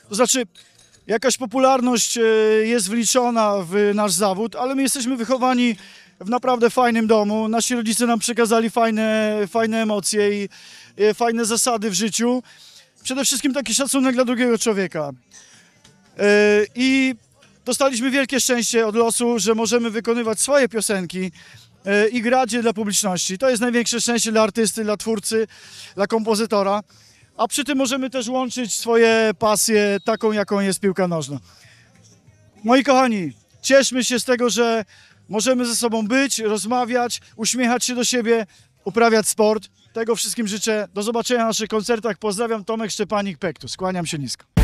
To znaczy, jakaś popularność jest wliczona w nasz zawód, ale my jesteśmy wychowani w naprawdę fajnym domu. Nasi rodzice nam przekazali fajne emocje i fajne zasady w życiu. Przede wszystkim taki szacunek dla drugiego człowieka. I dostaliśmy wielkie szczęście od losu, że możemy wykonywać swoje piosenki i grać je dla publiczności. To jest największe szczęście dla artysty, dla twórcy, dla kompozytora. A przy tym możemy też łączyć swoje pasje taką, jaką jest piłka nożna. Moi kochani, cieszmy się z tego, że możemy ze sobą być, rozmawiać, uśmiechać się do siebie, uprawiać sport. Tego wszystkim życzę. Do zobaczenia na naszych koncertach. Pozdrawiam, Tomek Szczepanik, Pektus. Kłaniam się nisko.